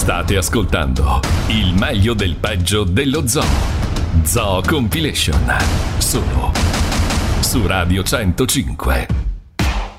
State ascoltando il meglio del peggio dello zoo. Zoo Compilation. Solo su Radio 105.